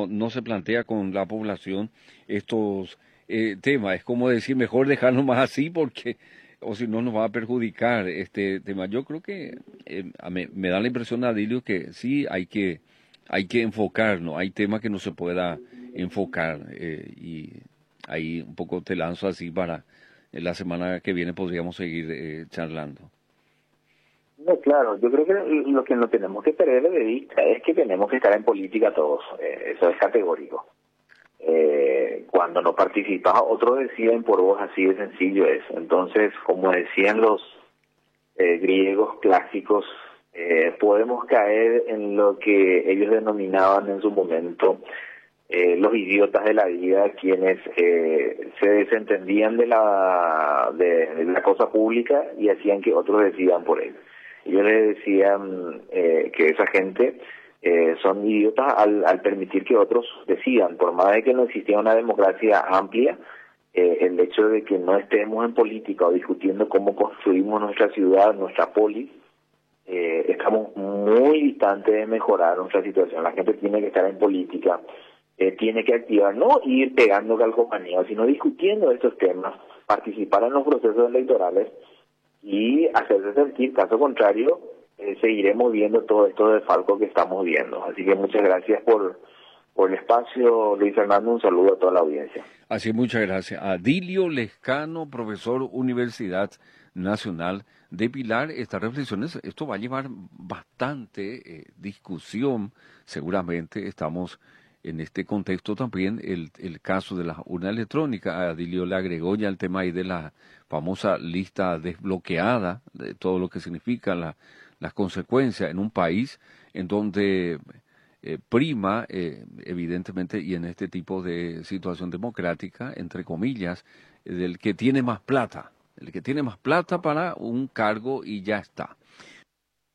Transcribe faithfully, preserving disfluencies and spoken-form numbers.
no, no se plantea con la población estos eh, temas. Es como decir, mejor dejarlo más así porque, o si no, nos va a perjudicar este tema. Yo creo que eh, a me, me da la impresión, Adilio, que sí hay que, hay que enfocar, ¿no? Hay temas que no se pueda enfocar eh, y ahí un poco te lanzo así para eh, la semana que viene podríamos seguir eh, charlando. No, claro, yo creo que lo que no tenemos que perder de vista es que tenemos que estar en política todos, eh, eso es categórico. Eh, cuando no participas, otros deciden por vos, así de sencillo es. Entonces, como decían los eh, griegos clásicos, eh, podemos caer en lo que ellos denominaban en su momento eh, los idiotas de la vida, quienes eh, se desentendían de la, de, de la cosa pública y hacían que otros decidan por él. Ellos les decían eh, que esa gente eh, son idiotas al, al permitir que otros decidan, por más de que no existía una democracia amplia, eh, el hecho de que no estemos en política o discutiendo cómo construimos nuestra ciudad, nuestra polis, eh, estamos muy distantes de mejorar nuestra situación. La gente tiene que estar en política, eh, tiene que activar, no ir pegando calcomanías, sino discutiendo estos temas, participar en los procesos electorales y hacerse sentir. Caso contrario, eh, seguiremos viendo todo esto de Falco que estamos viendo. Así que muchas gracias por, por el espacio, Luis Fernando, un saludo a toda la audiencia. Así, muchas gracias. Adilio Lescano, profesor Universidad Nacional de Pilar. Estas reflexiones, esto va a llevar bastante eh, discusión, seguramente. Estamos en este contexto también, el, el caso de la urna electrónica. Adilio le agregó ya el tema ahí de la famosa lista desbloqueada, de todo lo que significa la, las consecuencias en un país en donde eh, prima, eh, evidentemente, y en este tipo de situación democrática, entre comillas, eh, del que tiene más plata, el que tiene más plata para un cargo y ya está.